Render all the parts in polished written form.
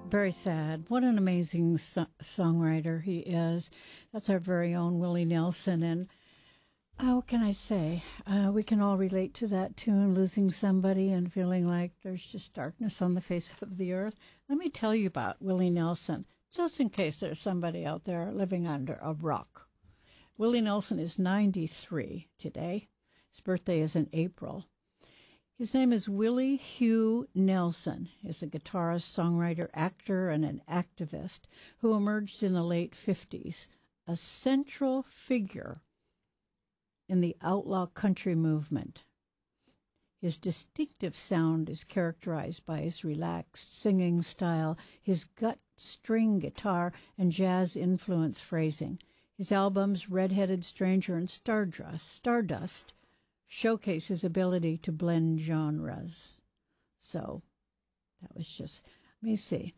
Very sad. What an amazing songwriter he is. That's our very own Willie Nelson. And what can I say? We can all relate to that tune, losing somebody and feeling like there's just darkness on the face of the earth. Let me tell you about Willie Nelson, just in case there's somebody out there living under a rock. Willie Nelson is 93 today. His birthday is in April. His name is Willie Hugh Nelson. He's a guitarist, songwriter, actor, and an activist who emerged in the late 50s, a central figure in the outlaw country movement. His distinctive sound is characterized by his relaxed singing style, his gut string guitar, and jazz-influenced phrasing. His albums, Red-Headed Stranger and Stardust, showcase his ability to blend genres. So that was just, let me see.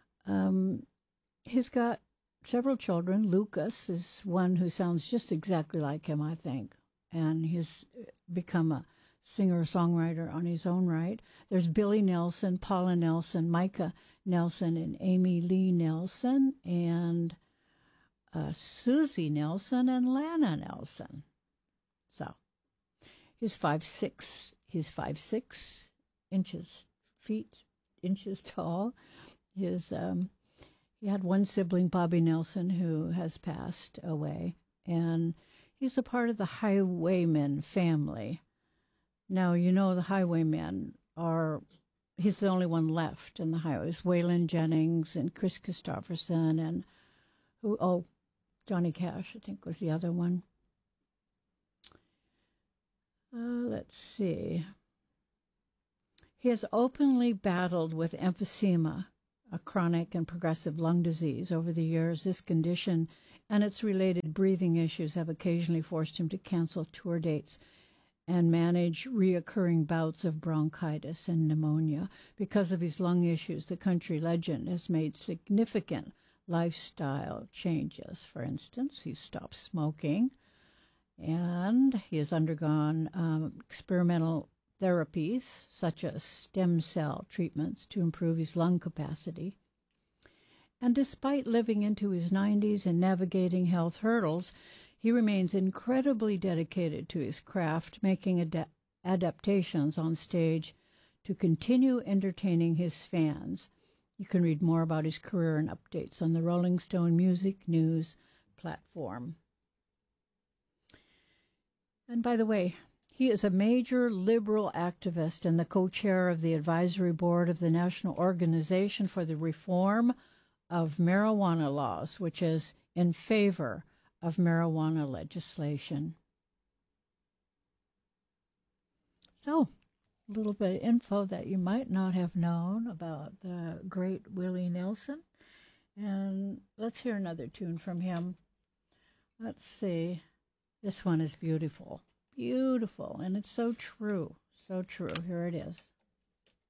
He's got several children. Lucas is one who sounds just exactly like him, I think. And he's become a singer-songwriter on his own right. There's Billy Nelson, Paula Nelson, Micah Nelson, and Amy Lee Nelson, and Susie Nelson, and Lana Nelson. So he's 5'6". He's 5'6" inches tall. He had one sibling, Bobby Nelson, who has passed away, and he's a part of the Highwaymen family. Now, you know the Highwaymen he's the only one left in the Highways. Waylon Jennings and Chris Christopherson and Johnny Cash, I think, was the other one. Let's see. He has openly battled with emphysema, a chronic and progressive lung disease. Over the years, this condition and its related breathing issues have occasionally forced him to cancel tour dates and manage reoccurring bouts of bronchitis and pneumonia. Because of his lung issues, the country legend has made significant lifestyle changes. For instance, he stopped smoking, and he has undergone experimental therapies such as stem cell treatments to improve his lung capacity. And despite living into his 90s and navigating health hurdles, he remains incredibly dedicated to his craft, making adaptations on stage to continue entertaining his fans. You can read more about his career and updates on the Rolling Stone Music News platform. And by the way, he is a major liberal activist and the co-chair of the advisory board of the National Organization for the Reform of Marijuana Laws, which is in favor of marijuana legislation. So, a little bit of info that you might not have known about the great Willie Nelson. And let's hear another tune from him. Let's see. This one is beautiful. Beautiful. And it's so true. So true. Here it is.